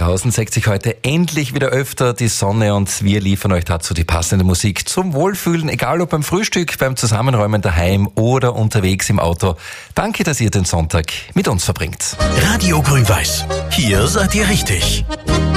draußen zeigt sich heute endlich wieder öfter die Sonne und wir liefern euch dazu die passende Musik zum Wohlfühlen, egal ob beim Frühstück, beim Zusammenräumen daheim oder unterwegs im Auto. Danke, dass ihr den Sonntag mit uns verbringt. Radio Grün-Weiß. Hier seid ihr richtig.